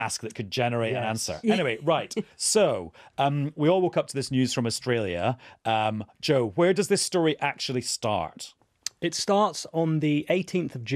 ask that could generate an answer. Anyway, right. So we all woke up to this news from Australia. Joe, where does this story actually start? It starts on the 18th of June.